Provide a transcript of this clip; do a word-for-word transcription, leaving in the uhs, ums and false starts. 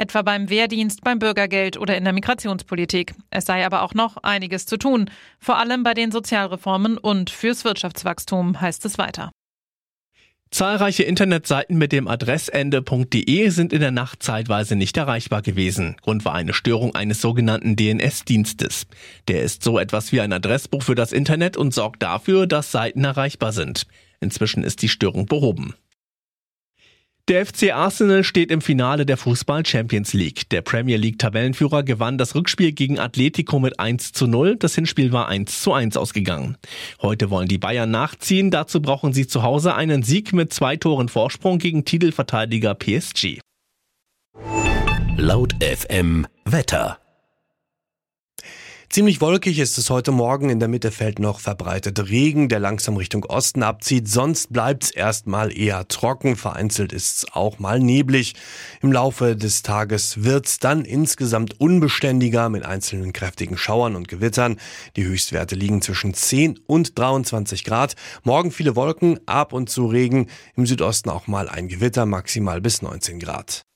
etwa beim Wehrdienst, beim Bürgergeld oder in der Migrationspolitik. Es sei aber auch noch einiges zu tun, vor allem bei den Sozialreformen und fürs Wirtschaftswachstum, heißt es weiter. Zahlreiche Internetseiten mit dem Adressende .de sind in der Nacht zeitweise nicht erreichbar gewesen. Grund war eine Störung eines sogenannten D N S-Dienstes. Der ist so etwas wie ein Adressbuch für das Internet und sorgt dafür, dass Seiten erreichbar sind. Inzwischen ist die Störung behoben. Der F C Arsenal steht im Finale der Fußball-Champions League. Der Premier League-Tabellenführer gewann das Rückspiel gegen Atletico mit eins zu null. Das Hinspiel war eins zu eins ausgegangen. Heute wollen die Bayern nachziehen. Dazu brauchen sie zu Hause einen Sieg mit zwei Toren Vorsprung gegen Titelverteidiger P S G. Laut F M Wetter. Ziemlich wolkig ist es heute Morgen, in der Mitte fällt noch verbreitet Regen, der langsam Richtung Osten abzieht. Sonst bleibt es erstmal eher trocken, vereinzelt ist es auch mal neblig. Im Laufe des Tages wird es dann insgesamt unbeständiger mit einzelnen kräftigen Schauern und Gewittern. Die Höchstwerte liegen zwischen zehn und dreiundzwanzig Grad. Morgen viele Wolken, ab und zu Regen, im Südosten auch mal ein Gewitter, maximal bis neunzehn Grad.